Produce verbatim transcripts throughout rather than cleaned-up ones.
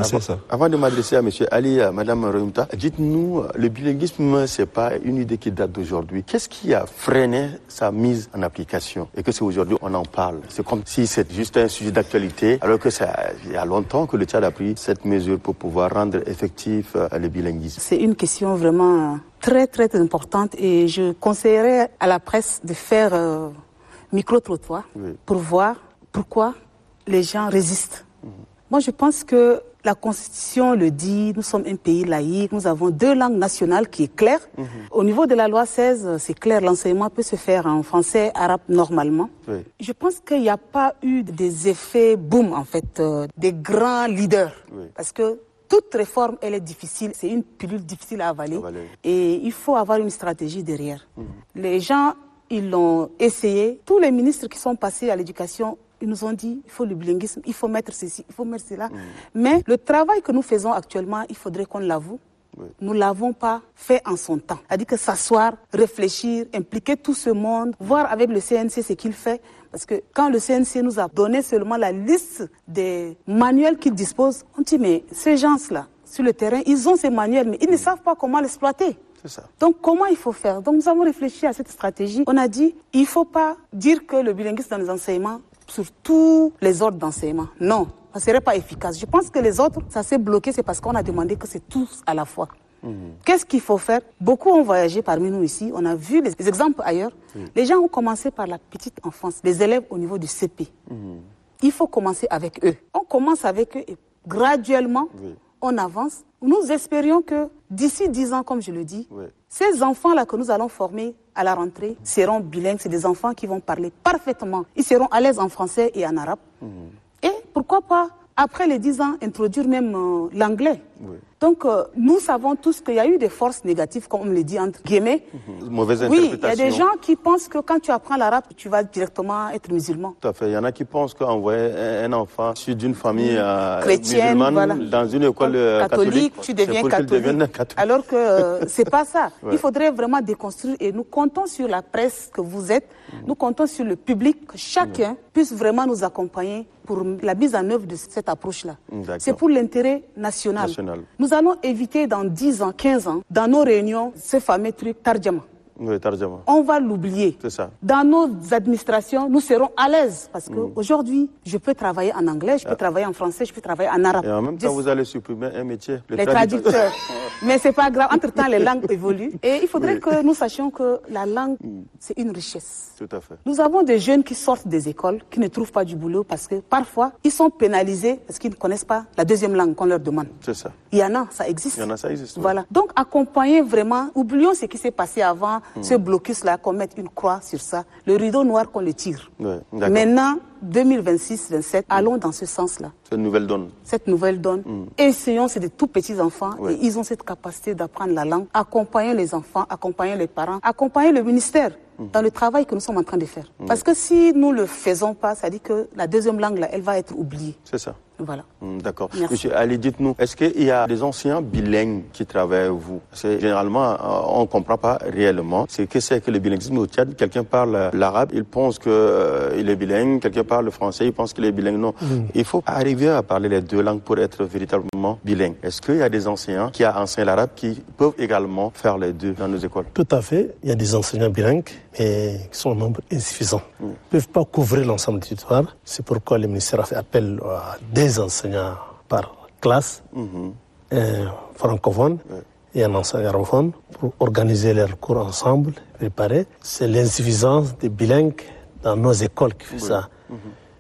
penser avant, ça. Avant de m'adresser à M. Ali, à Mme Reumta, dites-nous, le bilinguisme, ce n'est pas une idée qui date d'aujourd'hui. Qu'est-ce qui a freiné sa mise en application et que c'est aujourd'hui on en parle? C'est comme si c'est juste un sujet d'actualité, alors que ça, il y a longtemps que le Tchad a pris cette mesure pour pouvoir rendre effectif le bilinguisme. C'est une question vraiment très très importante et je conseillerais à la presse de faire euh, micro-trottoir oui. pour voir pourquoi les gens résistent. Mmh. Moi je pense que la Constitution le dit, nous sommes un pays laïque, nous avons deux langues nationales qui est claire. Mmh. Au niveau de la loi seize, c'est clair, l'enseignement peut se faire en français, arabe normalement. Oui. Je pense qu'il n'y a pas eu des effets boum en fait, euh, des grands leaders. Oui. Parce que toute réforme, elle est difficile, c'est une pilule difficile à avaler. avaler. Et il faut avoir une stratégie derrière. Mmh. Les gens, ils l'ont essayé. Tous les ministres qui sont passés à l'éducation, ils nous ont dit, il faut le bilinguisme, il faut mettre ceci, il faut mettre cela. Mmh. Mais le travail que nous faisons actuellement, il faudrait qu'on l'avoue. Oui. Nous ne l'avons pas fait en son temps. C'est-à-dire que s'asseoir, réfléchir, impliquer tout ce monde, voir avec le C N C ce qu'il fait. Parce que quand le C N C nous a donné seulement la liste des manuels qu'ils disposent, on dit mais ces gens-là, sur le terrain, ils ont ces manuels, mais ils ne savent pas comment l'exploiter. C'est ça. Donc comment il faut faire? Donc nous avons réfléchi à cette stratégie. On a dit, il ne faut pas dire que le bilinguisme dans les enseignements, sur tous les ordres d'enseignement. Non, ça ne serait pas efficace. Je pense que les autres, ça s'est bloqué, c'est parce qu'on a demandé que c'est tous à la fois. Mmh. Qu'est-ce qu'il faut faire? Beaucoup ont voyagé parmi nous ici, on a vu les, les exemples ailleurs. Mmh. Les gens ont commencé par la petite enfance, les élèves au niveau du C P. Mmh. Il faut commencer avec eux. On commence avec eux et graduellement, oui. on avance. Nous espérions que d'ici dix ans, comme je le dis, oui. ces enfants-là que nous allons former à la rentrée seront bilingues. C'est des enfants qui vont parler parfaitement. Ils seront à l'aise en français et en arabe. Mmh. Et pourquoi pas, après les dix ans, introduire même euh, l'anglais. Oui. Donc, euh, nous savons tous qu'il y a eu des forces négatives, comme on le dit entre guillemets. Mmh. Mauvaise oui, interprétation. Il y a des gens qui pensent que quand tu apprends l'arabe, tu vas directement être musulman. Tout à fait. Il y en a qui pensent qu'envoyer un enfant issu d'une famille euh, chrétienne, musulmane voilà. dans une école euh, catholique, catholique, tu deviens pour catholique. catholique. Alors que euh, c'est pas ça. Ouais. Il faudrait vraiment déconstruire et nous comptons sur la presse que vous êtes, mmh. nous comptons sur le public, que chacun mmh. puisse vraiment nous accompagner pour la mise en œuvre de cette approche-là. C'est pour l'intérêt national. national. Nous allons éviter dans dix ans, quinze ans, dans nos réunions, ce fameux truc Tarjama. Oui, Tarjama. On va l'oublier. C'est ça. Dans nos administrations, nous serons à l'aise parce qu'aujourd'hui, mmh. je peux travailler en anglais, je peux ah. travailler en français, je peux travailler en arabe. Et en même temps, je... vous allez supprimer un métier. Le les traducteurs. Mais c'est pas grave. Entre-temps, les langues évoluent. Et il faudrait oui. que nous sachions que la langue, mmh. c'est une richesse. Tout à fait. Nous avons des jeunes qui sortent des écoles, qui ne trouvent pas du boulot parce que parfois, ils sont pénalisés parce qu'ils ne connaissent pas la deuxième langue qu'on leur demande. C'est ça. Il y en a, ça existe. Il y en a, ça existe. Voilà. Oui. Donc, accompagner vraiment, oublions ce qui s'est passé avant, mmh. ce blocus-là, qu'on mette une croix sur ça, le rideau noir qu'on le tire. Oui, maintenant, deux mille vingt-six vingt-sept, mmh. allons dans ce sens-là. Cette nouvelle donne. Cette nouvelle donne. Mmh. Essayons, c'est des tout petits enfants oui. et ils ont cette capacité d'apprendre la langue. Accompagner les enfants, accompagner les parents, accompagner le ministère mmh. dans le travail que nous sommes en train de faire. Mmh. Parce que si nous ne le faisons pas, ça dit que la deuxième langue, là, elle va être oubliée. C'est ça. Voilà. Mmh, d'accord. Monsieur Ali, dites-nous, est-ce qu'il y a des enseignants bilingues qui travaillent avec vous? Parce que généralement, on ne comprend pas réellement ce que c'est que le bilinguisme au Tchad. Quelqu'un parle l'arabe, il pense qu'il euh, est bilingue. Quelqu'un parle le français, il pense qu'il est bilingue. Non. Mmh. Il faut arriver à parler les deux langues pour être véritablement bilingue. Est-ce qu'il y a des enseignants qui enseignent l'arabe qui peuvent également faire les deux dans nos écoles? Tout à fait. Il y a des enseignants bilingues, mais qui sont en nombre insuffisant. Mmh. Ils ne peuvent pas couvrir l'ensemble du territoire. C'est pourquoi le ministère a fait appel à des enseignants par classe, mmh. un francophone ouais. et un enseignant arabophone pour organiser leurs cours ensemble, préparer. C'est l'insuffisance des bilingues dans nos écoles qui fait oui. ça. Mmh.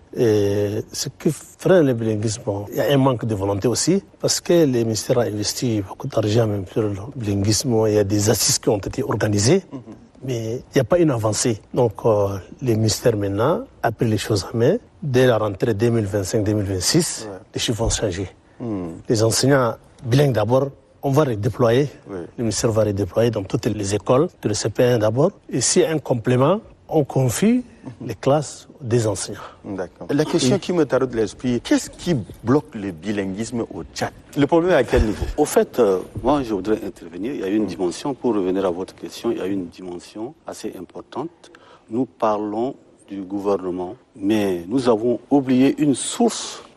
Et ce qui freine le bilinguisme, bon, il y a un manque de volonté aussi, parce que le ministère a investi beaucoup d'argent même sur le bilinguisme. Il y a des assises qui ont été organisées. Mmh. Mais il n'y a pas une avancée. Donc, euh, le ministère maintenant a pris les choses en main. Dès la rentrée deux mille vingt-cinq deux mille vingt-six, ouais. les chiffres vont changer. Mmh. Les enseignants bilingues d'abord, on va les déployer. Oui. Le ministère va les déployer dans toutes les écoles, de le C P un d'abord. Et s'il y a un complément, on confie mmh. les classes des enseignants. D'accord. La question Et... qui me taraude l'esprit, qu'est-ce qui bloque le bilinguisme au Tchad? Le problème est à quel niveau? Au fait, euh, moi je voudrais intervenir. Il y a une mmh. dimension, pour revenir à votre question, il y a une dimension assez importante. Nous parlons du gouvernement, mais nous avons oublié une source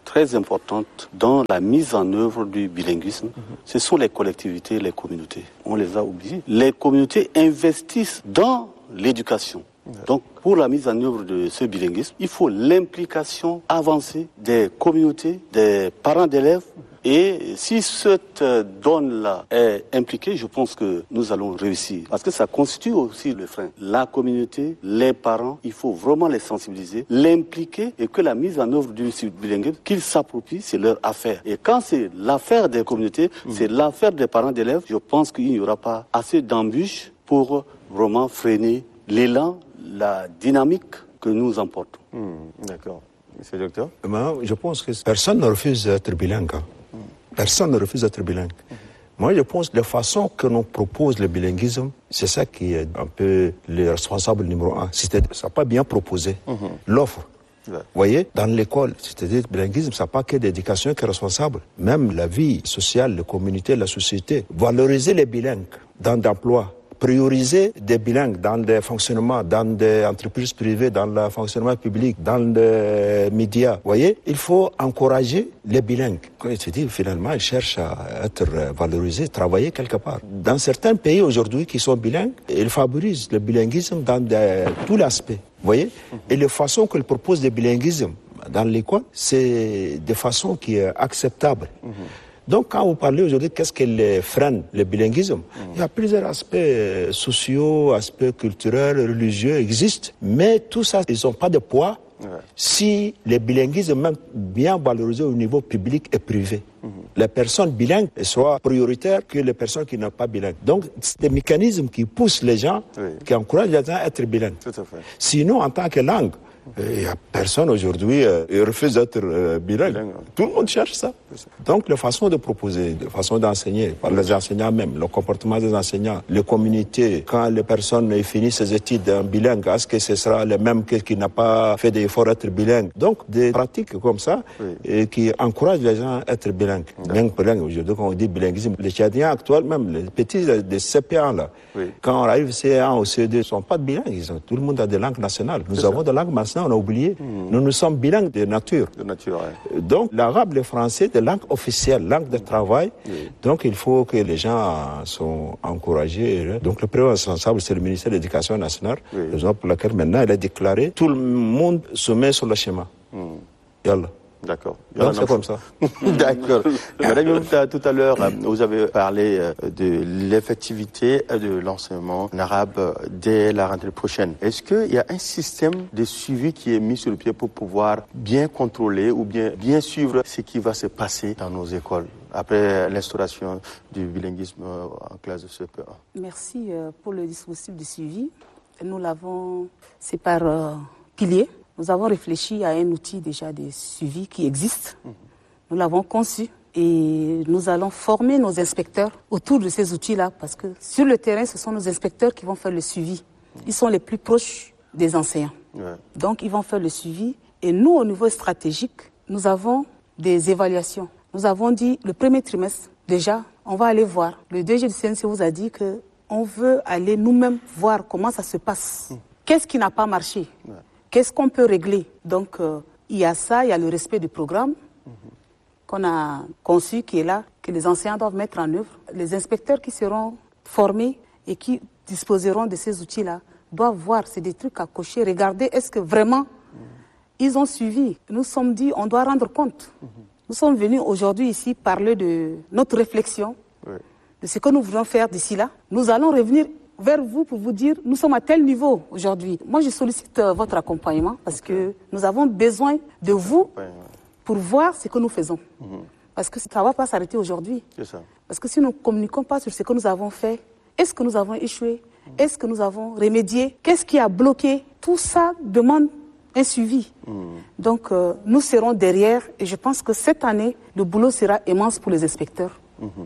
très importante dans la mise en œuvre du bilinguisme, mm-hmm. ce sont les collectivités, les communautés. On les a oubliés. Les communautés investissent dans l'éducation. Donc, pour la mise en œuvre de ce bilinguisme, il faut l'implication avancée des communautés, des parents d'élèves. Et si cette donne-là est impliquée, je pense que nous allons réussir. Parce que ça constitue aussi le frein. La communauté, les parents, il faut vraiment les sensibiliser, l'impliquer et que la mise en œuvre du bilinguisme, qu'ils s'approprient, c'est leur affaire. Et quand c'est l'affaire des communautés, mmh. c'est l'affaire des parents d'élèves, je pense qu'il n'y aura pas assez d'embûches pour vraiment freiner l'élan, la dynamique que nous emportons. Mmh, d'accord. Monsieur le docteur ? Je pense que personne ne refuse d'être bilingue. Hein. Mmh. Personne ne refuse d'être bilingue. Mmh. Moi, je pense que la façon que l'on propose le bilinguisme, c'est ça qui est un peu le responsable numéro un. C'est-à-dire, ça n'a pas bien proposé mmh. l'offre. Vous ouais. voyez, dans l'école, c'est-à-dire le bilinguisme, ça n'a pas que l'éducation qui est responsable. Même la vie sociale, la communauté, la société. Valoriser les bilingues dans l'emploi. Prioriser des bilingues dans le fonctionnement, dans des entreprises privées, dans le fonctionnement public, dans les médias. Vous voyez, il faut encourager les bilingues. Quand je dis, finalement, ils cherchent à être valorisés, travailler quelque part. Dans certains pays aujourd'hui qui sont bilingues, ils favorisent le bilinguisme dans de, tous les aspects. Vous voyez, et les façons qu'ils proposent le bilinguisme dans l'école, c'est des façons qui sont acceptables. Mm-hmm. Donc, quand vous parlez aujourd'hui, qu'est-ce qui freine le bilinguisme ? Mmh. Il y a plusieurs aspects sociaux, aspects culturels, religieux existent, mais tout ça, ils n'ont pas de poids ouais. si le bilinguisme est même bien valorisé au niveau public et privé. Mmh. Les personnes bilingues soient prioritaires que les personnes qui n'ont pas bilingues. Donc, c'est des mécanismes qui poussent les gens, oui. qui encouragent les gens à être bilingues. Tout à fait. Sinon, en tant que langue, il n'y a personne aujourd'hui euh, qui refuse d'être euh, bilingue. bilingue. Tout le monde cherche ça. Donc, la façon de proposer, la façon d'enseigner, par les enseignants même, le comportement des enseignants, les communautés, quand les personnes finissent ses études en bilingue, est-ce que ce sera le même que qui n'a pas fait d'efforts d'être bilingue? Donc, des pratiques comme ça oui. et qui encouragent les gens à être bilingues. Même bilingue, aujourd'hui, quand on dit bilinguisme, les Tchadiens actuels, même les petits des C P un, là, oui. quand on arrive C un ou C deux, ils ne sont pas bilingues. Ils ont, tout le monde a des langues nationales. Nous C'est avons ça. des langues nationales. On a oublié. Mmh. Nous, nous sommes bilingues de nature. De nature, ouais. Donc, l'arabe, le français, des langues officielles, langue de travail. Mmh. Donc, il faut que les gens soient encouragés. Donc, le premier responsable, c'est le ministère de l'Éducation nationale. Oui. Raison pour laquelle maintenant, il a déclaré tout le monde se met sur le schéma. Mmh. Yallah. D'accord. Donc c'est comme ça. D'accord. Madame, tout à l'heure, vous avez parlé de l'effectivité de l'enseignement en arabe dès la rentrée prochaine. Est-ce qu'il y a un système de suivi qui est mis sur le pied pour pouvoir bien contrôler ou bien, bien suivre ce qui va se passer dans nos écoles après l'instauration du bilinguisme en classe de C P un? Merci pour le dispositif de suivi. Nous l'avons, c'est par euh, pilier. Nous avons réfléchi à un outil déjà de suivi qui existe. Mmh. Nous l'avons conçu et nous allons former nos inspecteurs autour de ces outils-là parce que sur le terrain, ce sont nos inspecteurs qui vont faire le suivi. Ils sont les plus proches des enseignants. Ouais. Donc, ils vont faire le suivi. Et nous, au niveau stratégique, nous avons des évaluations. Nous avons dit, le premier trimestre, déjà, on va aller voir. Le D G du C N C vous a dit qu'on veut aller nous-mêmes voir comment ça se passe. Mmh. Qu'est-ce qui n'a pas marché ? Ouais. Qu'est-ce qu'on peut régler? Donc, euh, il y a ça, il y a le respect du programme mmh. qu'on a conçu, qui est là, que les enseignants doivent mettre en œuvre. Les inspecteurs qui seront formés et qui disposeront de ces outils-là doivent voir, c'est des trucs à cocher, regarder, est-ce que vraiment mmh. ils ont suivi? Nous sommes dit, on doit rendre compte. Mmh. Nous sommes venus aujourd'hui ici parler de notre réflexion, oui. de ce que nous voulons faire d'ici là. Nous allons revenir vers vous pour vous dire, nous sommes à tel niveau aujourd'hui. Moi, je sollicite euh, votre accompagnement parce okay. que nous avons besoin de vous pour voir ce que nous faisons. Mm-hmm. Parce que ça ne va pas s'arrêter aujourd'hui. C'est ça. Parce que si nous ne communiquons pas sur ce que nous avons fait, est-ce que nous avons échoué? Mm-hmm. Est-ce que nous avons remédié? Qu'est-ce qui a bloqué? Tout ça demande un suivi. Mm-hmm. Donc, euh, nous serons derrière et je pense que cette année, le boulot sera immense pour les inspecteurs. Mm-hmm.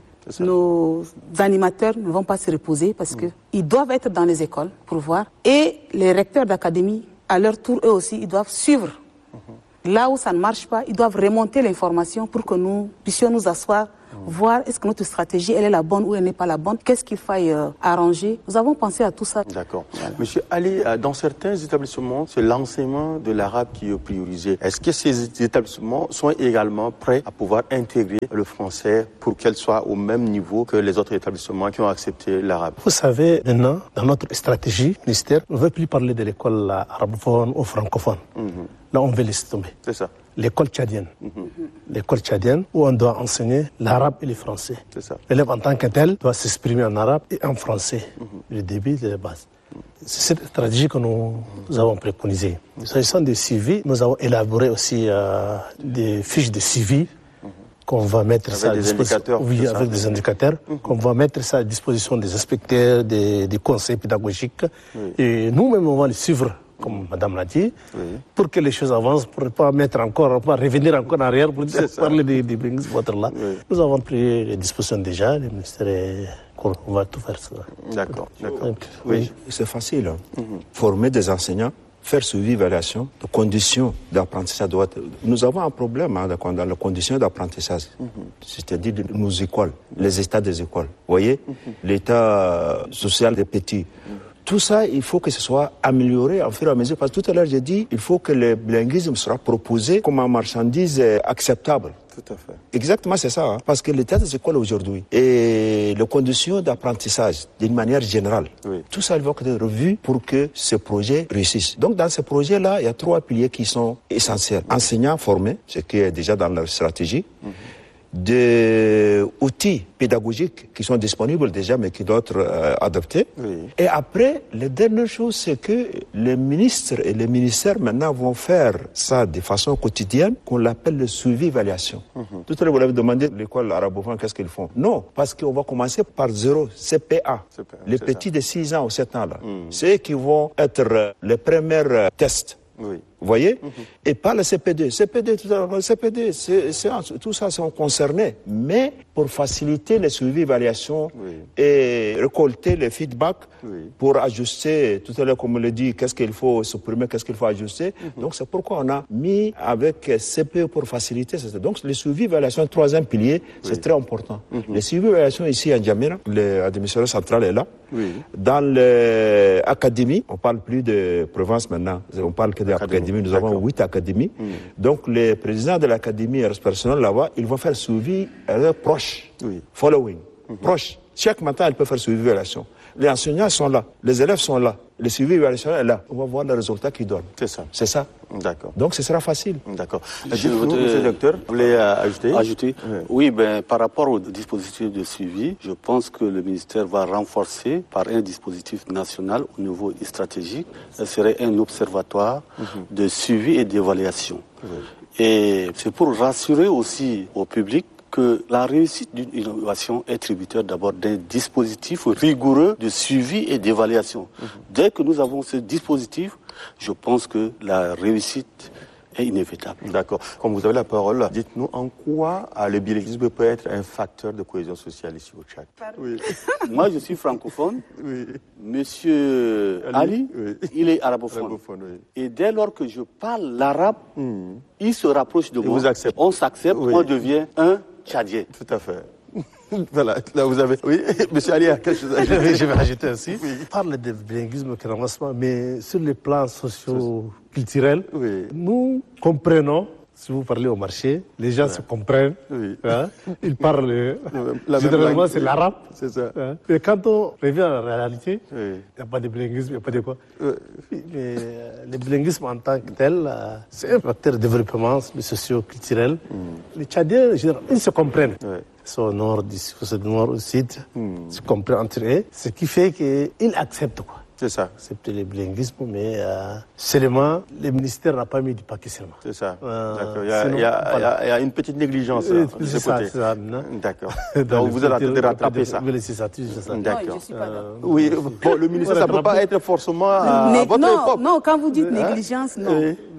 Nos animateurs ne vont pas se reposer parce mmh. qu'ils doivent être dans les écoles pour voir. Et les recteurs d'académie, à leur tour, eux aussi, ils doivent suivre. Mmh. Là où ça ne marche pas, ils doivent remonter l'information pour que nous puissions nous asseoir voir est-ce que notre stratégie, elle est la bonne ou elle n'est pas la bonne, qu'est-ce qu'il faille euh, arranger. Nous avons pensé à tout ça. D'accord. Voilà. Monsieur Ali, dans certains établissements, c'est l'enseignement de l'arabe qui est priorisé. Est-ce que ces établissements sont également prêts à pouvoir intégrer le français pour qu'elle soit au même niveau que les autres établissements qui ont accepté l'arabe? Vous savez, maintenant, dans notre stratégie ministère, on ne veut plus parler de l'école arabophone ou francophone. Mm-hmm. Là, on veut laisser tomber. C'est ça. L'école tchadienne. Mm-hmm. L'école tchadienne où on doit enseigner l'arabe et le français. C'est ça. L'élève en tant que tel doit s'exprimer en arabe et en français. Mm-hmm. Le début et la base. C'est cette stratégie que nous, nous avons préconisée. S'agissant des suivis, nous avons élaboré aussi euh, des fiches de suivi qu'on va mettre avec ça à des disposition. indicateurs. Oui, avec des indicateurs. Mmh. Qu'on va mettre ça à disposition des inspecteurs, des, des conseils pédagogiques. Oui. Et nous-mêmes, on va les suivre, comme Madame l'a dit, oui. pour que les choses avancent, pour ne pas mettre encore, pas revenir encore en arrière pour parler des des votre là. Oui. Nous avons pris les dispositions déjà, le ministère est... On va tout faire ça. D'accord. D'accord. Oui. oui. C'est facile. Hein. Mm-hmm. Former des enseignants, faire suivi, évaluation, les conditions d'apprentissage. Doit être... Nous avons un problème hein, dans les conditions d'apprentissage. Mm-hmm. C'est-à-dire nos écoles, les états des écoles. Vous voyez, mm-hmm. l'état social des petits. Mm-hmm. Tout ça, il faut que ce soit amélioré au fur et à mesure. Parce que tout à l'heure, j'ai dit, il faut que le bilinguisme soit proposé comme une marchandise acceptable. Tout à fait. Exactement, c'est ça. Hein. Parce que l'état des écoles aujourd'hui et les conditions d'apprentissage, d'une manière générale, oui. tout ça, il va être revu pour que ce projet réussisse. Donc, dans ce projet-là, il y a trois piliers qui sont essentiels. Oui. Enseignants formés, ce qui est déjà dans leur stratégie. Mm-hmm. Des outils pédagogiques qui sont disponibles déjà, mais qui doivent être euh, adoptés. Oui. Et après, la dernière chose, c'est que les ministres et les ministères maintenant vont faire ça de façon quotidienne, qu'on l'appelle le suivi-évaluation. Mm-hmm. Tout à l'heure, vous l'avez demandé, l'école arabophone, qu'est-ce qu'ils font? Non, parce qu'on va commencer par zéro, C P A. C P A les petits ça. de six ans ou sept ans, là. Mm. C'est eux qui vont être euh, les premiers euh, tests. Oui. Vous voyez mm-hmm. Et pas le C P deux. C P deux, tout, le C P deux, c'est, c'est, tout ça sont concernés. Mais pour faciliter les suivis, évaluations oui. et récolter les feedbacks oui. pour ajuster, tout à l'heure, comme on l'a dit, qu'est-ce qu'il faut supprimer, qu'est-ce qu'il faut ajuster. Mm-hmm. Donc, c'est pourquoi on a mis avec C P E pour faciliter. Donc, les suivis, évaluations, troisième pilier, oui. c'est très important. Mm-hmm. Les suivis, évaluations ici à N'Djamena, l'administration centrale est là. Oui. Dans l'académie, on ne parle plus de province maintenant, on parle que de l'académie. Nous D'accord. avons huit académies. Mmh. Donc, les présidents de l'académie et les personnels là-bas, ils vont faire suivi euh, proche, oui. following, mmh. proche. Chaque matin, ils peuvent faire suivi évaluation. Les enseignants sont là, les élèves sont là, le suivi évaluation est là. On va voir les résultats qu'ils donnent. C'est ça. C'est ça. D'accord. Donc, ce sera facile. D'accord. Je voudrais, monsieur le docteur, vous voulez euh, ajouter Ajouter oui. oui, ben, par rapport au dispositif de suivi, je pense que le ministère va renforcer par un dispositif national au niveau stratégique. Ce serait un observatoire mm-hmm. de suivi et d'évaluation. Oui. Et c'est pour rassurer aussi au public que la réussite d'une innovation est tributaire d'abord d'un dispositif rigoureux de suivi et d'évaluation. Mmh. Dès que nous avons ce dispositif, je pense que la réussite est inévitable. D'accord. Comme vous avez la parole, dites-nous en quoi le bilinguisme peut être un facteur de cohésion sociale ici au Tchad. Oui. Moi, je suis francophone. Oui. Monsieur Ali, Ali oui. il est arabophone. arabophone oui. Et dès lors que je parle l'arabe, mmh. il se rapproche de Et moi. Vous acceptez. On s'accepte, oui. on devient un Tchadien. Tout à fait. Voilà, là vous avez... Oui, monsieur Ali a quelque chose à ajouter. Je vais ajouter aussi. Oui. On parle de bilinguisme, mais sur les plans socio-culturels, oui. nous comprenons, si vous parlez au marché, les gens ouais. se comprennent, oui. hein, ils parlent, la généralement c'est l'arabe. C'est ça. Hein. Mais quand on revient à la réalité, il oui. n'y a pas de bilinguisme, il n'y a pas de quoi. Oui. Mais le bilinguisme en tant que tel, c'est un facteur de développement socio-culturel. Mm. Les Tchadiens, ils se comprennent. Oui. Soit au nord, soit au nord, au sud, mm. se comprennent entre eux, ce qui fait qu'ils acceptent quoi. C'est ça. C'est le bilinguisme, mais euh, seulement, le ministère n'a pas mis du paquet seulement. C'est ça. Euh, D'accord. Il y, a, sinon, il, y a, voilà. il y a une petite négligence euh, de ce ça, côté. C'est ça. D'accord. Donc vous allez de rattraper ça. Oui, c'est ça. C'est ça. D'accord. Non, je suis pas euh, oui, bon, le ministère, ça ne peut pas être forcément à, Né- à votre non, époque. Non, quand vous dites négligence, non. Oui.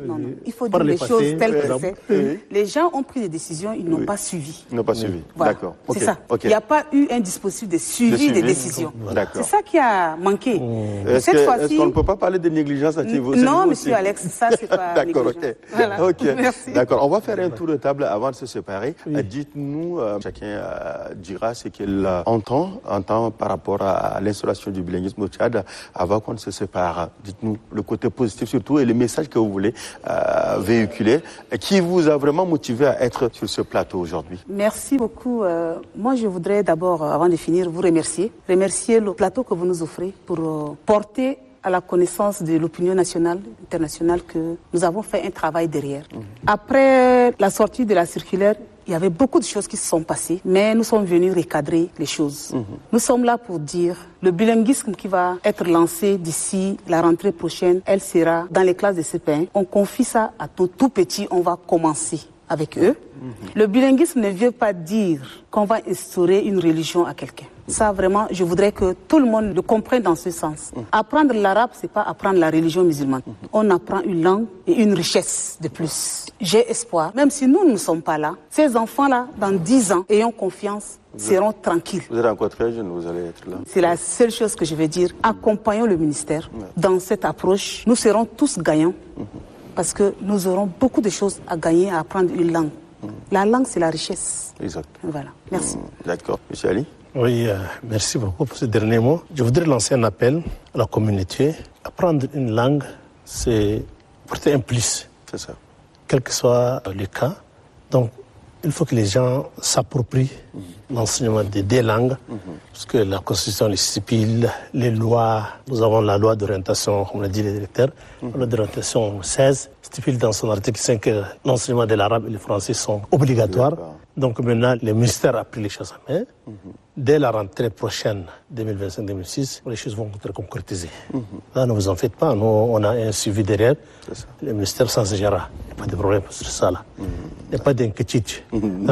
non, non. Il faut Par dire le les passé, choses telles que oui. c'est. Oui. Les gens ont pris des décisions, ils n'ont Oui. pas suivi. Ils n'ont pas suivi. Voilà. D'accord. C'est Ok. ça. Ok. Il n'y a pas eu un dispositif de suivi, De suivi. des décisions. D'accord. C'est ça qui a manqué. Est-ce Cette que- fois-ci. est-ce qu'on ne peut pas parler de négligence à ce niveau- ce Non, niveau monsieur aussi Alex, ça, c'est pas D'accord, négligence. ok. Voilà. Ok. Merci. D'accord, on va faire un tour de table avant de se séparer. Euh, Dites-nous, euh, chacun euh, dira ce qu'il euh, entend, entend par rapport à l'installation du bilinguisme au Tchad avant qu'on ne se sépare. Dites-nous le côté positif surtout et les messages que vous voulez euh, véhiculer. Qui vous a vraiment motivé à être sur ce plateau aujourd'hui? Merci beaucoup. Euh, moi, je voudrais d'abord, euh, avant de finir, vous remercier. Remercier le plateau que vous nous offrez pour euh, porter à la connaissance de l'opinion nationale, internationale, que nous avons fait un travail derrière. Mmh. Après la sortie de la circulaire, il y avait beaucoup de choses qui se sont passées, mais nous sommes venus recadrer les choses. Mmh. Nous sommes là pour dire le bilinguisme qui va être lancé d'ici la rentrée prochaine, elle sera dans les classes de C P un. On confie ça à tout, tout petit, on va commencer avec eux. Mmh. Le bilinguisme ne veut pas dire qu'on va instaurer une religion à quelqu'un. Ça, vraiment, je voudrais que tout le monde le comprenne dans ce sens. Mmh. Apprendre l'arabe, c'est pas apprendre la religion musulmane. Mmh. On apprend une langue et une richesse de plus. J'ai espoir, même si nous ne sommes pas là, ces enfants-là, dans dix ans, ayant confiance, vous seront êtes, tranquilles. Vous êtes encore très jeune, vous allez être là. C'est la seule chose que je vais dire. Accompagnons le ministère mmh. dans cette approche. Nous serons tous gagnants mmh. parce que nous aurons beaucoup de choses à gagner à apprendre une langue. Mmh. La langue, c'est la richesse. Exact. Voilà. Merci. Mmh. D'accord. Monsieur Ali? Oui, euh, merci beaucoup pour ce dernier mot. Je voudrais lancer un appel à la communauté. Apprendre une langue, c'est porter un plus. C'est ça. Quel que soit le cas. Donc, il faut que les gens s'approprient mmh. l'enseignement des deux langues, mmh. parce que la Constitution les stipule, les lois, nous avons la loi d'orientation, comme l'a dit le directeur, mmh. la loi d'orientation seize stipule dans son article cinq que l'enseignement de l'arabe et le français sont obligatoires. Donc maintenant, le ministère a pris les choses en main. Mmh. Dès la rentrée prochaine, deux mille vingt-cinq deux mille vingt-six, les choses vont être concrétisées. Mmh. Là, ne vous en faites pas, nous, on a un suivi derrière. Le ministère s'en gérera. Il n'y a pas de problème sur ça, là. Mmh. Il n'y a pas d'inquiétude. Mmh.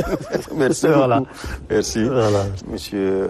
Merci voilà. beaucoup. Merci. Voilà. Monsieur,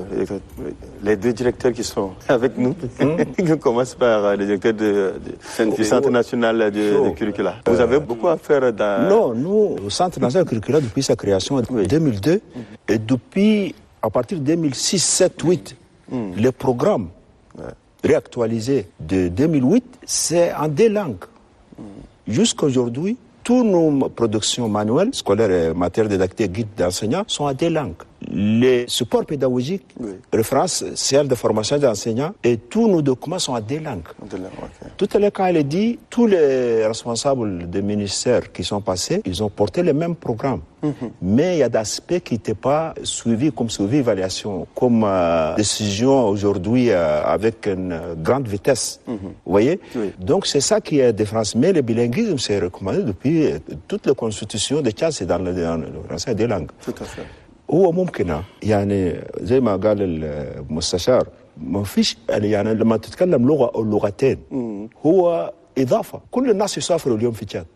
les deux directeurs qui sont avec nous, mmh. on commence par le directeur de, de, du Centre national de, de curricula. Vous avez beaucoup à faire dans... Non, nous, au Centre national de curricula, depuis sa création en oui. deux mille deux, mmh. et depuis, à partir de deux mille six, sept, huit, mmh. les programmes ouais. réactualisés de deux mille huit, c'est en deux langues. Mmh. Jusqu'à aujourd'hui, toutes nos productions manuelles, scolaires et matières didactiques, guides d'enseignants, sont en deux langues. Les supports pédagogiques, oui. références, celles de formation d'enseignants, et tous nos documents sont en deux langues. De langue, okay. Tout à l'heure, quand il est dit, tous les responsables des ministères qui sont passés, ils ont porté les mêmes programmes. Mm-hmm. Mais il y a des aspects qui n'étaient pas suivis comme suivi évaluation, comme euh, décision aujourd'hui euh, avec une grande vitesse. Mm-hmm. Vous voyez oui. Donc c'est ça qui est la différence. Mais le bilinguisme, c'est recommandé depuis euh, toutes les constitutions de Tchad, c'est dans le, dans le français des langues. Tout à fait. هو ممكن يعني زي ما قال المستشار ما فيش يعني لما تتكلم لغه او لغتين هو اضافه كل الناس يسافروا اليوم في تشاد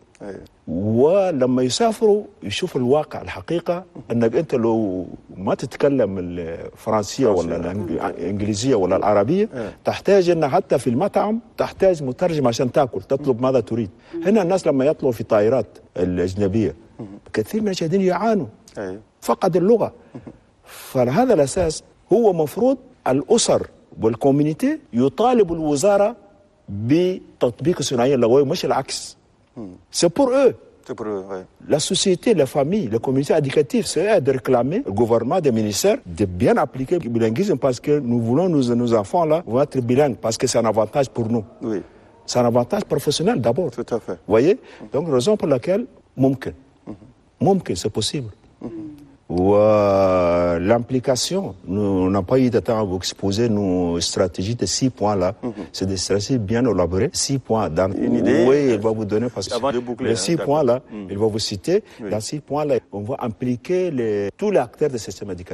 ولما يسافروا يشوفوا الواقع الحقيقه انك انت لو ما تتكلم الفرنسيه ولا الانجليزيه ولا العربيه تحتاج ان حتى في المطعم تحتاج مترجم عشان تاكل تطلب ماذا تريد. هنا الناس لما يطلعوا في طائرات الاجنبيه كثير من الشهدين يعانوا فقد اللغة. فعلى هذا الأساس هو مفروض الأسر والكوميونيتي يطالب الوزارة بتطبيق الثنائية اللغوية مش العكس. C'est pour eux. C'est pour eux, ouais. La société, la famille, la communauté éducative, c'est de réclamer le gouvernement, des ministères, de bien appliquer le bilinguisme parce que nous voulons, nous, nos enfants-là, vont être bilingues parce que c'est un avantage pour nous. Oui. C'est un avantage professionnel d'abord. Tout à fait. Vous voyez? Donc, raison pour laquelle, mumkin. Mumkin, c'est possible. Ou euh, l'implication, nous n'avons pas eu de temps à vous exposer nos stratégies de six points là. Mm-hmm. C'est des stratégies bien élaborées, six points. Dans, Une idée. Oui, il va vous donner parce que avant de boucler, les six hein, points là, mm. il va vous citer. Oui. Dans six points là, on va impliquer les, tous les acteurs du système éducatif.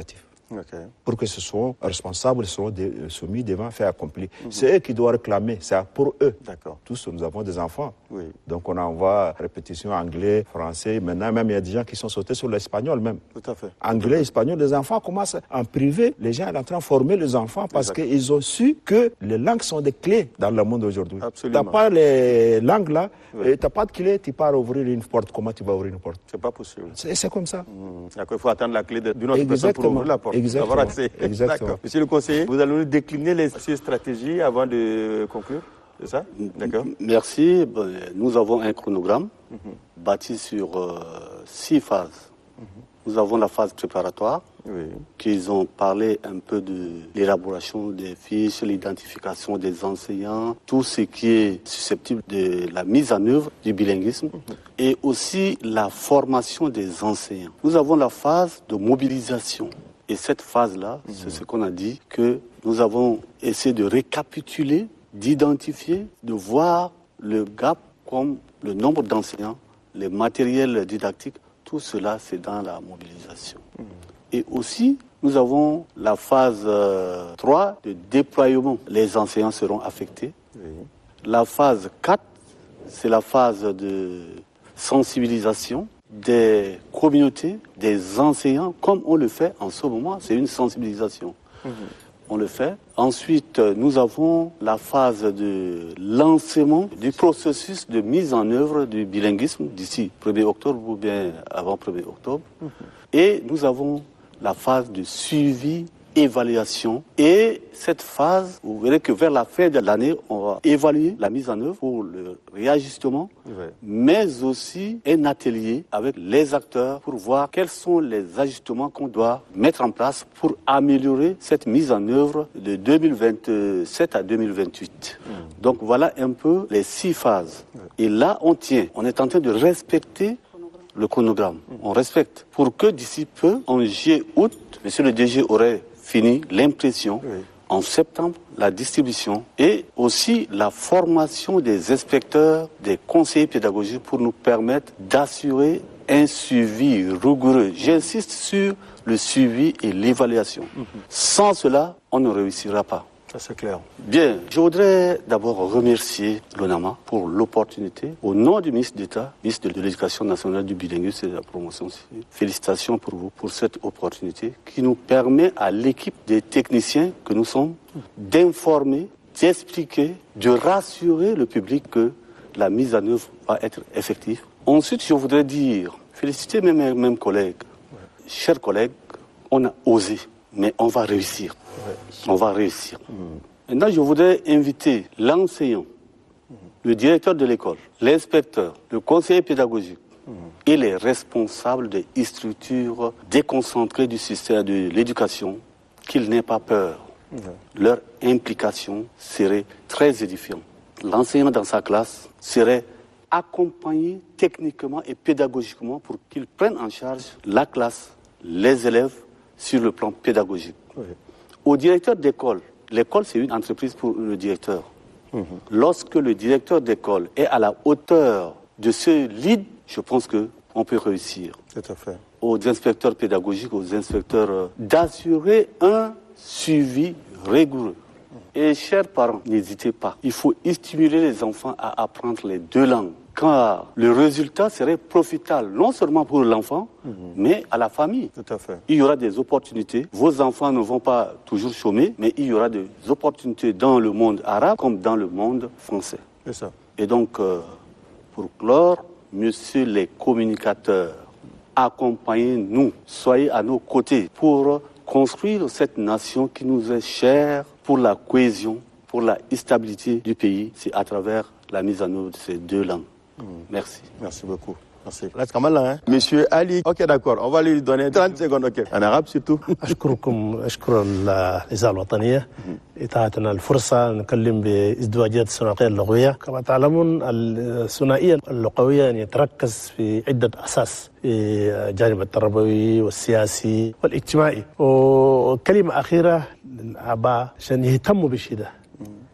Okay. Pour que ce soit responsables, seront soumis devant fait accompli. Mm-hmm. C'est eux qui doivent réclamer, c'est pour eux. D'accord. Tous, nous avons des enfants. Oui. Donc on envoie répétition anglais, français. Maintenant, même il y a des gens qui sont sautés sur l'espagnol même. Tout à fait. Anglais, espagnol, les enfants commencent en privé. Les gens sont en train de former les enfants parce qu'ils ont su que les langues sont des clés dans le monde aujourd'hui. Absolument. Tu n'as pas les langues là, oui. Tu n'as pas de clé, tu pars ouvrir une porte. Comment tu vas ouvrir une porte? C'est pas possible. C'est, c'est comme ça. Mmh. D'accord, il faut attendre la clé d'une autre personne pour ouvrir la porte. Exactement. Avoir accès. Exactement. D'accord. Monsieur le conseiller, vous allez nous décliner les six stratégies avant de conclure, c'est ça? D'accord. Merci. Nous avons un chronogramme mmh. bâti sur euh, six phases. Mmh. Nous avons la phase préparatoire, oui. qu'ils ont parlé un peu de l'élaboration des fiches, l'identification des enseignants, tout ce qui est susceptible de la mise en œuvre du bilinguisme, mmh. et aussi la formation des enseignants. Nous avons la phase de mobilisation. Et cette phase-là, mmh. c'est ce qu'on a dit, que nous avons essayé de récapituler, d'identifier, de voir le gap comme le nombre d'enseignants, les matériels didactiques. Tout cela, c'est dans la mobilisation. Mmh. Et aussi, nous avons la phase euh, trois de déploiement. Les enseignants seront affectés. Oui. La phase quatre, c'est la phase de sensibilisation des communautés, des enseignants, comme on le fait en ce moment. C'est une sensibilisation. Mmh. On le fait. Ensuite, nous avons la phase de lancement du processus de mise en œuvre du bilinguisme d'ici premier octobre ou bien avant premier octobre. Mmh. Et nous avons la phase de suivi, évaluation. Et cette phase, vous verrez que vers la fin de l'année, on va évaluer la mise en œuvre pour le réajustement, ouais. mais aussi un atelier avec les acteurs pour voir quels sont les ajustements qu'on doit mettre en place pour améliorer cette mise en œuvre de deux mille vingt-sept à deux mille vingt-huit. Mmh. Donc voilà un peu les six phases. Ouais. Et là, on tient, on est en train de respecter le chronogramme. Mmh. On respecte pour que d'ici peu, en juillet-août, monsieur le D G aurait fini l'impression, oui. en septembre, la distribution et aussi la formation des inspecteurs, des conseillers pédagogiques pour nous permettre d'assurer un suivi rigoureux. J'insiste sur le suivi et l'évaluation. Mm-hmm. Sans cela, on ne réussira pas. Ça, c'est clair. Bien, je voudrais d'abord remercier l'ONAMA pour l'opportunité. Au nom du ministre d'État, ministre de l'Éducation nationale du bilinguisme et de la promotion civile, félicitations pour vous pour cette opportunité qui nous permet à l'équipe des techniciens que nous sommes d'informer, d'expliquer, de rassurer le public que la mise en œuvre va être effective. Ensuite, je voudrais dire, féliciter mes mêmes collègues. Ouais. Chers collègues, on a osé, mais on va réussir. Ouais. On va réussir. Mmh. Maintenant, je voudrais inviter l'enseignant, mmh. le directeur de l'école, l'inspecteur, le conseiller pédagogique mmh. et les responsables des structures déconcentrées du système de l'éducation, qu'ils n'aient pas peur. Mmh. Leur implication serait très édifiante. L'enseignant dans sa classe serait accompagné techniquement et pédagogiquement pour qu'il prenne en charge la classe, les élèves, sur le plan pédagogique. Oui. Au directeur d'école, l'école c'est une entreprise pour le directeur. Mmh. Lorsque le directeur d'école est à la hauteur de ce lead, je pense qu'on peut réussir. Tout à fait. Aux inspecteurs pédagogiques, aux inspecteurs, euh, d'assurer un suivi rigoureux. Mmh. Et chers parents, n'hésitez pas. Il faut stimuler les enfants à apprendre les deux langues. Car le résultat serait profitable, non seulement pour l'enfant, mmh. mais à la famille. Tout à fait. Il y aura des opportunités. Vos enfants ne vont pas toujours chômer, mais il y aura des opportunités dans le monde arabe comme dans le monde français. C'est ça. Et donc, euh, pour clore, messieurs les communicateurs, accompagnez-nous, soyez à nos côtés pour construire cette nation qui nous est chère pour la cohésion, pour la stabilité du pays. C'est à travers la mise en œuvre de ces deux langues. Mmh. Merci. Merci beaucoup. Merci. Là, c'est quand même là, hein. Monsieur Ali. Ok, d'accord. On va lui donner trente secondes, ok. En arabe surtout. أشكركم أشكر الإذاعة الوطنية إتاحتنا الفرصة نكلم بازدواجية الثنائية اللغوية. كما تعلمون الثنائية اللغوية يعني تركز في عدة أساس في الجانب التربوي والسياسي والاجتماعي. وكلمة أخيرة للآباء عشان يهتموا بالشيء ده.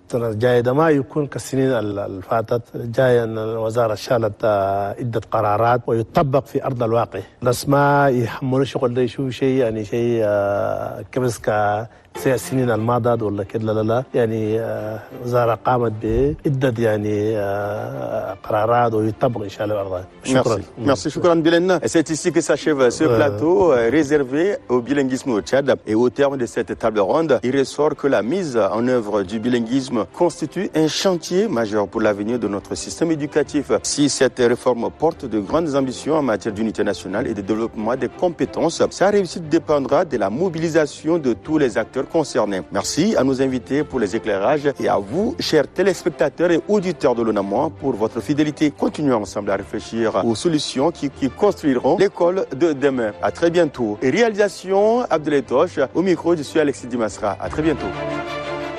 السنة الجاية ده ما يكون كالسنين اللي فاتت. جاي أن الوزارة شالت عدة قرارات ويطبق في أرض الواقع. الناس ما يحملوا شغل ده يشوفوا شيء يعني شيء كبس ك زي السنين الماضية ولا كده. لا لا يعني وزارة قامت بعدة يعني قرارات ويطبق إن شاء الله الأرض. شكرا. Merci, شكرا Bilena. C'est ici que s'achève ce plateau réservé au bilinguisme au Tchad. Et au terme de cette table ronde, il ressort que la mise en œuvre du bilinguisme constitue un chantier majeur pour l'avenir de notre système éducatif. Si cette réforme porte de grandes ambitions en matière d'unité nationale et de développement des compétences, sa réussite dépendra de la mobilisation de tous les acteurs concernés. Merci à nos invités pour les éclairages et à vous, chers téléspectateurs et auditeurs de l'ONAMOA, pour votre fidélité. Continuons ensemble à réfléchir aux solutions qui, qui construiront l'école de demain. À très bientôt. Et réalisation Abdeletoche. Au micro, je suis Alexis Dimasra. À très bientôt.